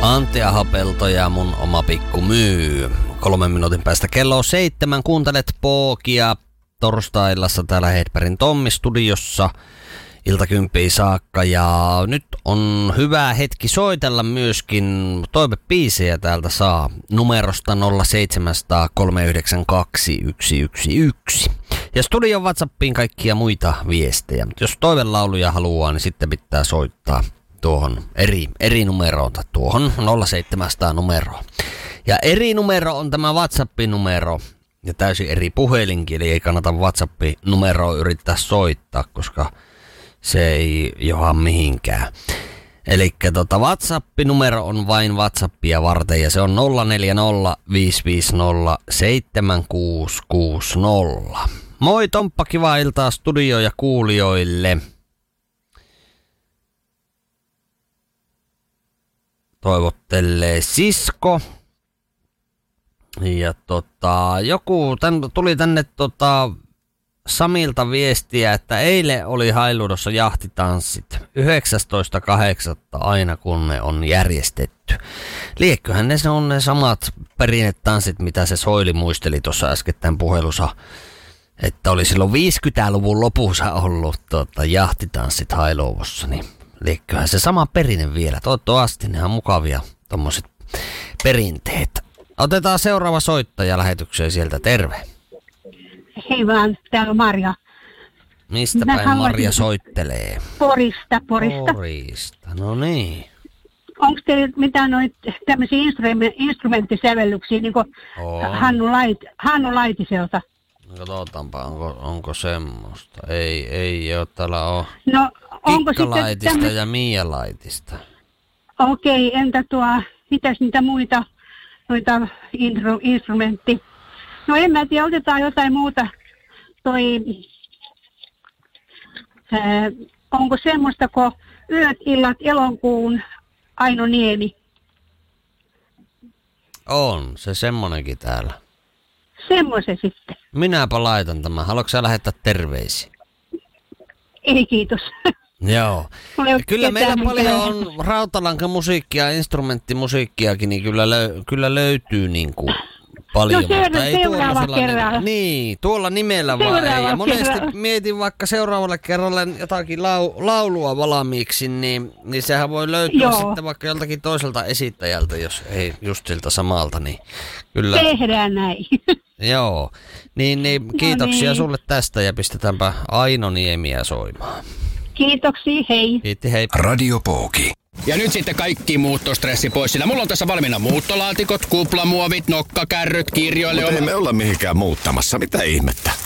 Antti Ahopelto ja mun oma pikku myy. 3 minuutin päästä kello 7. Kuuntelet Pookia torstaillassa täällä Hedbergin Tommi-studiossa ilta 10 saakka. Ja nyt on hyvä hetki soitella myöskin. Toivebiisejä täältä saa numerosta 0700 392 111. Ja studion WhatsAppiin kaikkia muita viestejä. Jos toivelauluja haluaa, niin sitten pitää soittaa tuohon eri numeroon, tuohon 0700 numeroon. Ja eri numero on tämä WhatsApp-numero ja täysin eri puhelinkin, eli ei kannata WhatsApp-numeroa yrittää soittaa, koska se ei joha mihinkään. Eli WhatsApp-numero on vain WhatsAppia varten ja se on 040 550 7660. Moi Tomppa, kiva iltaa studio ja kuulijoille. Toivottelee sisko. Ja joku tuli tänne Samilta viestiä, että eilen oli Hailuodossa jahtitanssit 19.8. aina kun ne on järjestetty. Liekköhän ne on ne samat perinnetanssit, mitä se Soili muisteli tuossa äskettäin puhelussa, että oli silloin 50-luvun lopussa ollut jahtitanssit Hailuodossa, niin liekköhän se sama perinne vielä. Toivottavasti ne on mukavia tommoset perinteet. Otetaan seuraava soittaja lähetykseen sieltä. Terve. Hei vaan, täällä on Marja. Mistä päin Marja soittelee? Porista. No niin. Onko teillä mitään noita tämmöisiä instrumenttisävellyksiä, niin kuin Hannu Laitiselta? Katsotaanpa, onko semmoista. Ei ole. Täällä on Kikkalaitista ja Mia Laitista. Okei, entä mitäs niitä muita noita instrumentti? No en mä tiedä, otetaan jotain muuta. Onko semmoista kuin Yöt, illat, elokuun Aino Niemi? On, se semmonenkin täällä. Semmoisen sitten. Minäpä laitan tämän. Haluatko sä lähettää terveisiä? Ei, kiitos. Joo. Kyllä meillä paljon on rautalankamusiikkia, instrumenttimusiikkiakin, niin kyllä löytyy niin kuin paljon. No seuraava kerralla. Niin, tuolla nimellä vaan ei. Ja monesti mietin vaikka seuraavalle kerralle jotakin laulua valmiiksi, niin sehän voi löytyä sitten vaikka joltakin toiselta esittäjältä, jos ei just siltä samalta. Niin kyllä. Tehdään näin. Joo, niin kiitoksia sulle tästä ja pistetäänpä Aino Niemiä soimaan. Kiitoksia, hei. Kiitti, hei. Radio Pooki. Ja nyt sitten kaikki muuttostressi pois, sillä mulla on tässä valmiina muuttolaatikot, kuplamuovit, nokkakärryt, kirjoille. Mutta ei me olla mihinkään muuttamassa, mitä ihmettä.